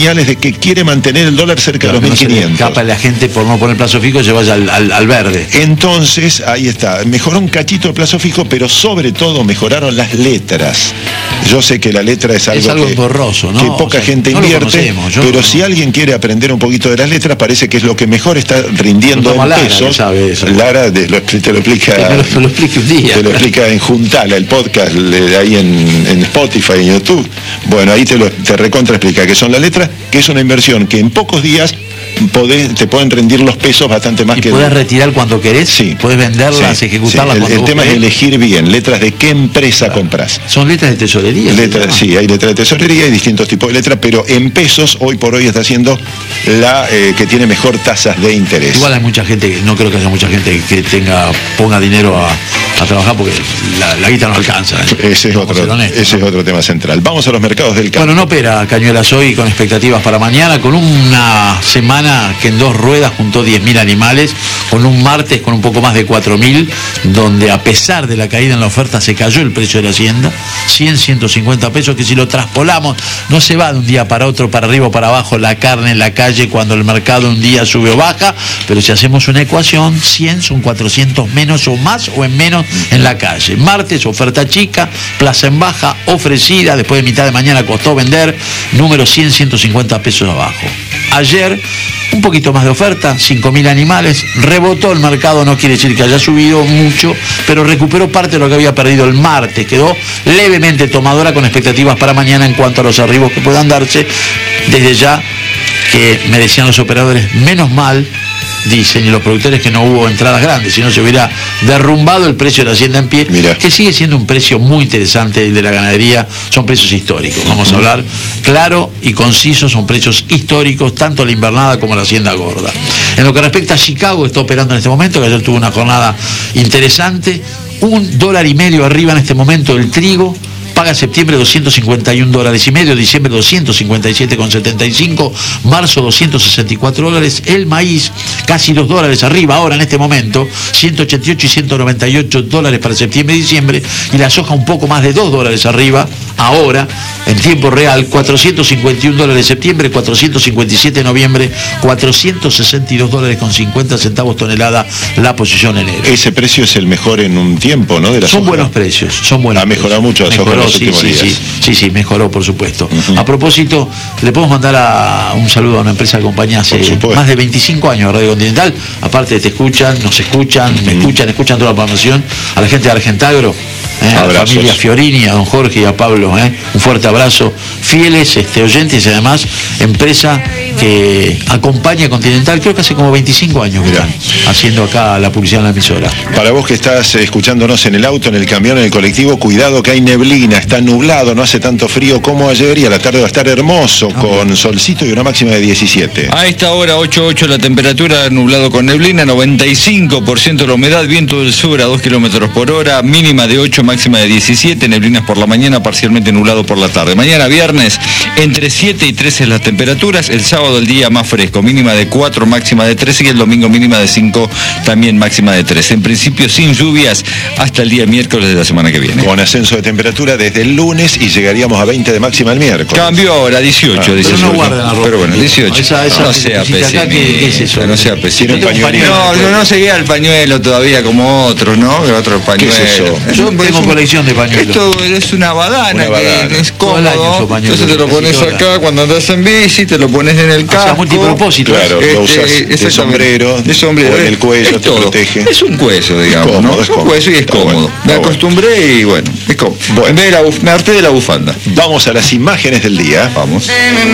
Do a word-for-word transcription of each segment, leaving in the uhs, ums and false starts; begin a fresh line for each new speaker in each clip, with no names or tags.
señales de que quiere mantener el dólar cerca
Claro,
de los
no
mil quinientos.
Capa la gente por no poner plazo fijo se vaya al, al, al verde.
Entonces, ahí está, mejoró un cachito el plazo fijo, pero sobre todo mejoraron las letras. Yo sé que la letra es algo,
es algo
que,
borroso, ¿no?
que poca
o sea,
gente
no
invierte, pero
no.
si alguien quiere aprender un poquito de las letras, parece que es lo que mejor está rindiendo en
Lara,
pesos.
sabe eso.
Lara de, lo, te lo explica,
te lo, te lo explica un día.
Te lo explica en Juntala, el podcast de ahí en, en Spotify, en YouTube. Bueno, ahí te lo te recontra explica que son las letras, que es una inversión que en pocos días podés, te pueden rendir los pesos bastante más
¿Y
que...
puedes retirar cuando querés?
Sí.
¿Puedes venderlas,
sí,
ejecutarlas
sí.
cuando
El, el tema
querés?
es elegir bien, letras de qué empresa
claro.
compras.
¿Son letras de tesorería?
Letras, sí, hay letras de tesorería, hay distintos tipos de letras, pero en pesos hoy por hoy está siendo la eh, que tiene mejor tasas de interés.
Igual hay mucha gente, no creo que haya mucha gente que tenga ponga dinero a, a trabajar porque la, la guita no alcanza. ¿eh?
Ese, es otro, honestos, ese ¿no? es otro tema central. Vamos a los mercados del campo.
Bueno, no opera Cañuelas hoy con expectativas para mañana, con una semana que en dos ruedas juntó diez mil animales, con un martes con un poco más de cuatro mil, donde a pesar de la caída en la oferta se cayó el precio de la hacienda, cien, ciento cincuenta pesos, que si lo traspolamos no se va de un día para otro, para arriba o para abajo la carne en la calle cuando el mercado un día sube o baja, pero si hacemos una ecuación, cien son cuatrocientos menos o más o en menos en la calle. Martes, oferta chica, plaza en baja, ofrecida, después de mitad de mañana costó vender, número cien, ciento cincuenta pesos abajo. Ayer, un poquito más de oferta, cinco mil animales, rebotó el mercado, no quiere decir que haya subido mucho, pero recuperó parte de lo que había perdido el martes, quedó levemente tomadora con expectativas para mañana en cuanto a los arribos que puedan darse, desde ya que me decían los operadores, menos mal, dicen, y los productores, que no hubo entradas grandes, si no se hubiera derrumbado el precio de la hacienda en pie, Mira. que sigue siendo un precio muy interesante el de la ganadería, son precios históricos, vamos a hablar claro y conciso, son precios históricos, tanto la invernada como la hacienda gorda. En lo que respecta a Chicago, está operando en este momento, que ayer tuvo una jornada interesante, un dólar y medio arriba en este momento el trigo, paga septiembre doscientos cincuenta y un dólares y medio, diciembre doscientos cincuenta y siete con setenta y cinco, marzo doscientos sesenta y cuatro dólares, el maíz casi dos dólares arriba ahora en este momento, ciento ochenta y ocho y ciento noventa y ocho dólares para septiembre y diciembre, y la soja un poco más de dos dólares arriba ahora en tiempo real, cuatrocientos cincuenta y un dólares septiembre, cuatrocientos cincuenta y siete noviembre, cuatrocientos sesenta y dos dólares con cincuenta centavos tonelada la posición enero.
Ese precio es el mejor en un tiempo, ¿no? De la
son
soja.
buenos precios, son buenos.
Ha mejorado
precios.
mucho la soja en los
sí,
últimos
sí,
días.
Sí, sí, sí, mejoró, por supuesto.
Uh-huh.
A propósito, le podemos mandar a un saludo a una empresa que acompaña hace más de veinticinco años a Radio Continental. Aparte, te escuchan, nos escuchan, uh-huh. me escuchan, escuchan toda la programación. A la gente de Argentagro, eh, a la familia Fiorini, a don Jorge y a Pablo, eh, un fuerte abrazo. Fieles este, oyentes y además empresa que acompaña a Continental, creo que hace como veinticinco años que están haciendo acá la publicidad en la emisora.
Para vos que estás escuchándonos en el auto, en el camión, en el colectivo, cuidado que hay neblina, está nublado, no hace tanto frío como ayer y a la tarde va a estar hermoso, ah, con bien. solcito y una máxima de diecisiete.
A esta hora ocho ocho la temperatura, nublado con neblina, noventa y cinco por ciento la humedad, viento del sur a dos kilómetros por hora, mínima de ocho, máxima de diecisiete, neblinas por la mañana, parcialmente nublado por la tarde. Mañana viernes entre siete y trece las temperaturas, el sábado el día más fresco, mínima de cuatro, máxima de trece y el domingo mínima de cinco, también máxima de trece. En principio sin lluvias hasta el día miércoles de la semana que viene.
Con ascenso de temperatura desde el lunes y llegaríamos a veinte de máxima el miércoles.
Cambió ahora, dieciocho,
ah,
dice.
Pero no guarden la ropa.
Pero bueno, dieciocho.
Esa, esa
no, sea pesimista,
¿qué es eso?
no sea pesimista.
Un pañuelo.
No, no, no seguía el pañuelo todavía como otros, ¿no? Otro pañuelo.
¿Qué es eso?
Es Yo un, tengo un, colección de pañuelos.
Esto es una badana, una badana. que es cómodo. Entonces te lo pones acá cuando andas en bici, te lo pones en el casco.
O sea, multipropósito.
Claro,
este,
lo usas de sombrero,
de sombrero,
o en el cuello,
es
te
todo.
protege.
Es un cuello, digamos,
es cómodo,
¿no?
Es
un cuello y es cómodo. Bueno, me acostumbré bueno. y bueno, es cómodo. Bueno. En vez de la buf- me harté de la bufanda.
Vamos a las imágenes del día.
Vamos.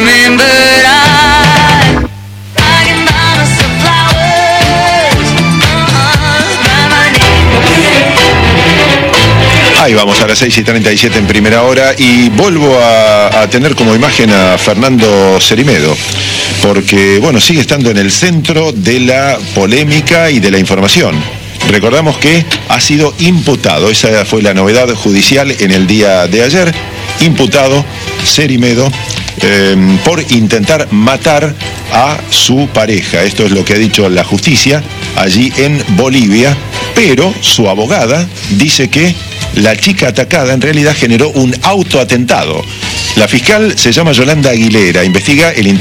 Ahí vamos a las seis y treinta y siete en primera hora y vuelvo a, a tener como imagen a Fernando Cerimedo, porque bueno, sigue estando en el centro de la polémica y de la información. Recordamos que ha sido imputado, esa fue la novedad judicial en el día de ayer, imputado Cerimedo eh, por intentar matar a su pareja. Esto es lo que ha dicho la justicia allí en Bolivia, pero su abogada dice que la chica atacada en realidad generó un autoatentado. La fiscal se llama Yolanda Aguilera, investiga el